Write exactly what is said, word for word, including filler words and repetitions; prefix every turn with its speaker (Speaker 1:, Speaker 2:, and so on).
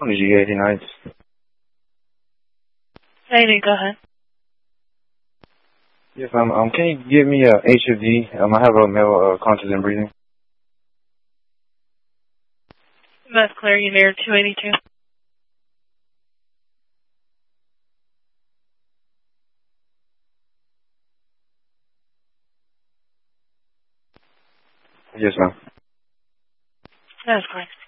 Speaker 1: G eighty-nine.
Speaker 2: Amy, go ahead.
Speaker 1: Yes, um, um, can you give me a H F D? Um, I have a male uh, conscious and breathing.
Speaker 2: That's clear. You near two eighty-two.
Speaker 1: Yes, ma'am.
Speaker 2: That's correct.